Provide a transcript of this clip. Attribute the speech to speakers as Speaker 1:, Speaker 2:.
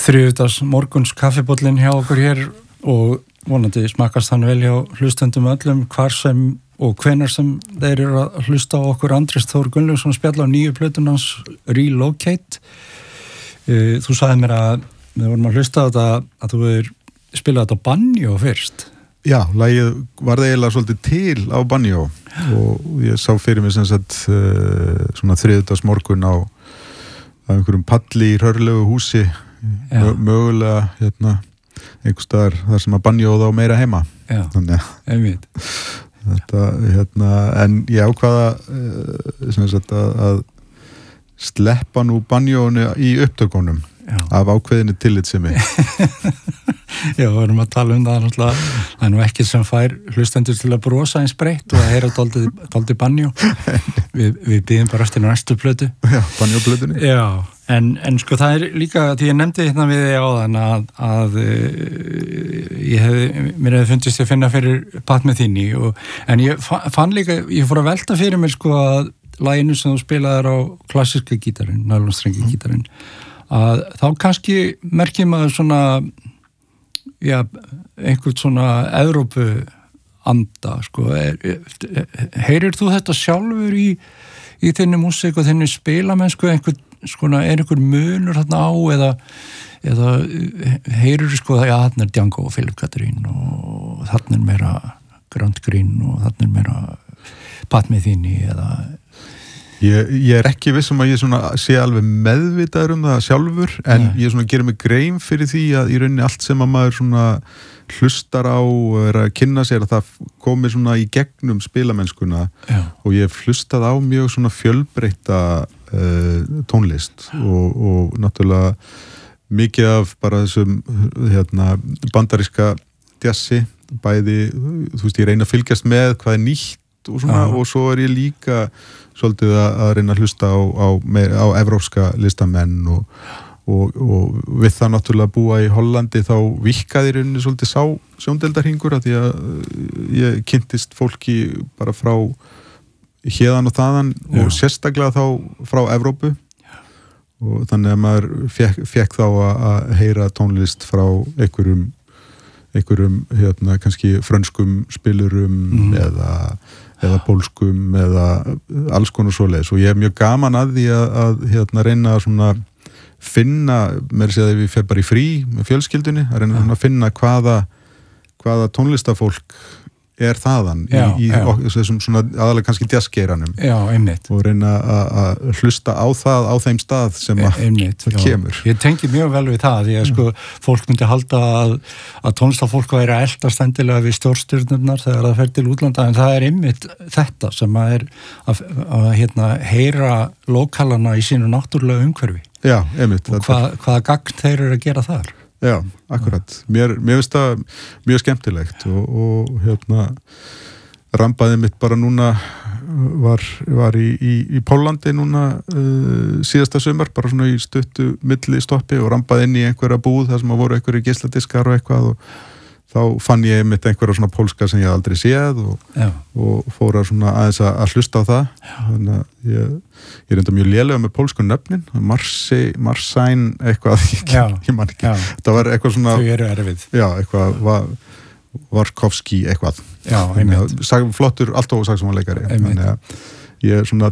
Speaker 1: þriðjudags morguns kaffibollin hjá okkur hér og vonandi smakast hann vel hjá hlustendum öllum hvar sem og hvenær sem þeir eru að hlusta á okkur. Andrés Þór Gunnlaugsson spjalla á nýju plötun hans Relocate. Þú sagði mér að við vorum að hlusta á þetta að þú hefur spilað þetta á banjó fyrst.
Speaker 2: Já, lagið var það eiginlega svolítið til á banjó og ég sá fyrir mig sem sagt svona þriðjudags morgun á einhverjum palli í hrörlegu húsi mögulega einhvers staðar þar sem að banjóð á meira heima.
Speaker 1: Já, einmitt.
Speaker 2: Þetta, en ég ákvaða sem sagt að sleppa nú banjónu í upptökunum af ákveðinni tillitssemi.
Speaker 1: Já, við erum að tala um það náttúrulega, það er nú ekki sem fær hlustendur til að brosa eins breytt og að heyra dálítið banjó. Við bíðum bara eftir næstu plötu.
Speaker 2: Já, banjóplötunni.
Speaker 1: Já, en sko það er líka, því ég nefndi hérna við þig áðan að mér hefði fundist að finna fyrir Pat Metheny en ég fann líka, ég fór að velta fyrir mér sko að laginu sem þú spilaðir á klassíska gítarinn, nælonstrengi gítarinn, að þá kannski merkir maður svona einhvern svona Evrópu anda sko. Heyrir þú þetta sjálfur í þinni músík og þinni spilamennsku einhver munur þarna á eða heyrir sko þarna er Django og Philip Catherine og þarna er meira Grant Green og þarna er meira Pat Metheny eða
Speaker 2: Ég er ekki viss að ég sé alveg meðvitaður það sjálfur en ég gerir mig grein fyrir því að í rauninni allt sem að maður hlustar á og er að kynna sér að það komi í gegnum spilamennskuna og ég hef hlustað á mjög fjölbreytta tónlist og náttúrulega mikið af bara þessum bandaríska jazzi bæði, þú veist, ég reyna að fylgjast með hvað er nýtt og svo er ég líka svolítið að reyna að hlusta á evrópska listamenn og við það náttúrulega búa í Hollandi þá vikkaði í rauninni svolítið sjóndeildarhingur að því að ég kynntist fólki bara frá héðan og þaðan og sérstaklega þá frá Evrópu og þannig að maður fekk þá að heyra tónlist frá einhverjum kannski frönskum spilurum eða pólskum eða alls konar svoleiðis og ég mjög gaman að því að reyna að finna, mér sé að við fer bara í frí með fjölskyldunni, að reyna að finna hvaða tónlistafólk er þaðan í þessum aðalega kannski jazzgeiranum og reyna að hlusta á það á þeim stað sem það kemur.
Speaker 1: Ég tengi mjög vel við það því að sko fólk myndi halda að tónlistafólk væri að eldast endilega við stórstjörnurnar þegar það fer til útlanda en það er einmitt þetta sem að er að heyra lokalana í sínu náttúrulega umhverfi.
Speaker 2: Já, einmitt.
Speaker 1: Og hvaða gagn þeir eru að gera þar.
Speaker 2: Já, akkurat. Mér finnst það mjög skemmtilegt og rambaði mitt bara núna var í Pólandi núna síðasta sumar, bara í stuttu millistoppi og rambaði inn í einhverja búð þar sem voru einhverju geisladiskar og eitthvað og þá fann ég mitt einhverja pólska sem ég aldrei séð og fór aðeins að hlusta á það. Þannig að ég reynda mjög lélega með pólsku nöfnin, Marsain eitthvað, ég man ekki. Það var eitthvað
Speaker 1: Þau eru erfið.
Speaker 2: Já, eitthvað Varkovski eitthvað.
Speaker 1: Já, einmitt.
Speaker 2: Flottur, alltof saxófonleikari. Ég